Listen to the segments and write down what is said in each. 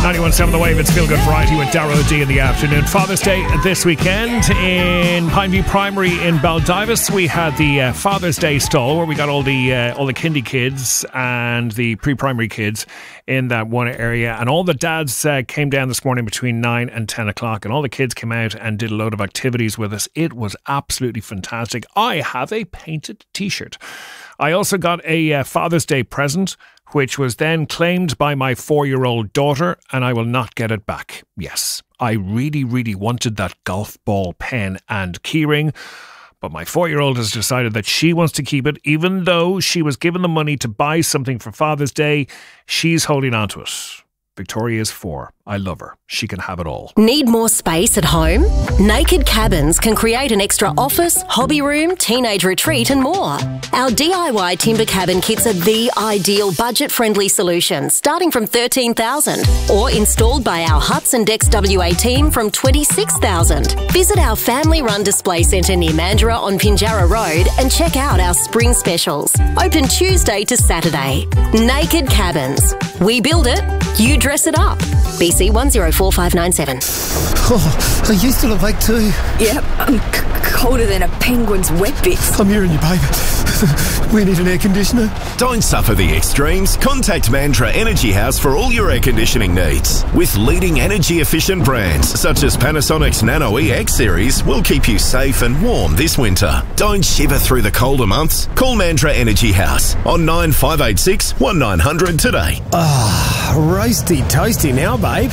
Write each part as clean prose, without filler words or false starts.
91.7 The Wave, it's Feel Good Variety with Darrow D in the afternoon. Father's Day this weekend in Pineview Primary in Baldivis. We had the Father's Day stall where we got all the kindy kids and the pre-primary kids in that one area. And all the dads came down this morning between 9 and 10 o'clock. And all the kids came out and did a load of activities with us. It was absolutely fantastic. I have a painted T-shirt. I also got a Father's Day present, which was then claimed by my 4-year-old daughter, and I will not get it back. Yes, I really, really wanted that golf ball pen and keyring, but my 4-year-old has decided that she wants to keep it, even though she was given the money to buy something for Father's Day. She's holding on to it. Victoria is 4. I love her. She can have it all. Need more space at home? Naked Cabins can create an extra office, hobby room, teenage retreat and more. Our DIY timber cabin kits are the ideal budget-friendly solution, starting from $13,000, or installed by our Huts and Decks WA team from $26,000. Visit our family-run display centre near Mandurah on Pinjarra Road and check out our spring specials. Open Tuesday to Saturday. Naked Cabins. We build it, you dress it up. BC 104597. Oh, are you still awake too? Yep, I'm colder than a penguin's wet bit. I'm hearing you, babe. We need an air conditioner. Don't suffer the extremes. Contact Mandurah Energy House for all your air conditioning needs. With leading energy-efficient brands such as Panasonic's Nano EX series will keep you safe and warm this winter. Don't shiver through the colder months. Call Mandurah Energy House on 9586 1900 today. Roasty toasty now, babe.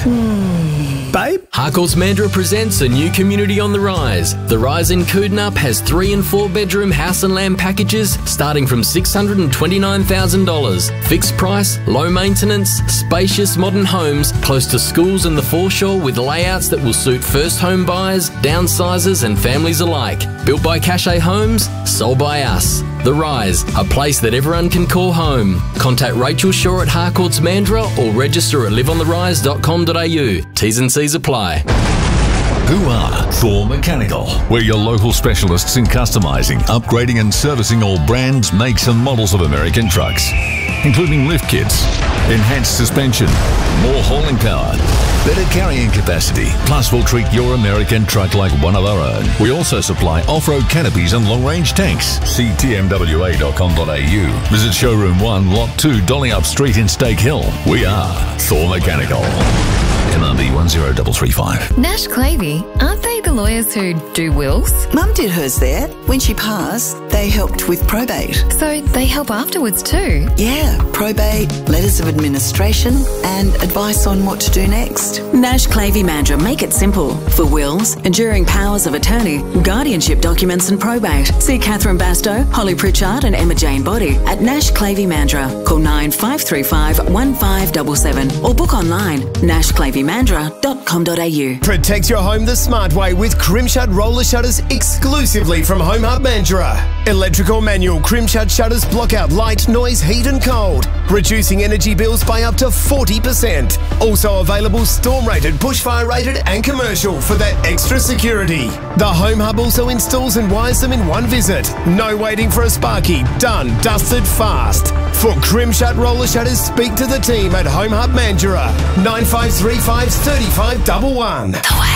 Babe? Harcourt's Mandurah presents a new community on the rise. The Rise in Koodnup has 3 and 4 bedroom house and land packages starting from $629,000. Fixed price, low maintenance, spacious modern homes close to schools and the foreshore with layouts that will suit first home buyers, downsizers and families alike. Built by Cachet Homes, sold by us. The Rise, a place that everyone can call home. Contact Rachel Shaw at Harcourt's Mandurah or register at liveontherise.com.au. T's and C's apply. Who are Thor Mechanical? We're your local specialists in customising, upgrading and servicing all brands, makes and models of American trucks, including lift kits, enhanced suspension, more hauling power, better carrying capacity. Plus, we'll treat your American truck like one of our own. We also supply off-road canopies and long-range tanks. See tmwa.com.au. Visit Showroom 1, Lot 2, Dollyup Street in Stake Hill. We are Thor Mechanical. MRB 10335. Nash Clavey, aren't they the lawyers who do wills? Mum did hers there. When she passed, they helped with probate. So they help afterwards too? Yeah, probate, letters of administration and advice on what to do next. Nash Clavey Mandurah make it simple. For wills, enduring powers of attorney, guardianship documents and probate. See Catherine Bastow, Holly Pritchard and Emma Jane Body at Nash Clavey Mandurah. Call 9535 1577 or book online nashclavey.mandurah.com.au. Protect your home the smart way with Crimshut roller shutters exclusively from Home Hub Mandurah. Electrical manual Crimshut shutters block out light, noise, heat and cold, reducing energy bills by up to 40%. Also available storm rated, bushfire rated and commercial for that extra security. The Home Hub also installs and wires them in one visit. No waiting for a sparky. Done, dusted, fast. For Crimshut roller shutters, speak to the team at Home Hub Mandurah. 9535 3511.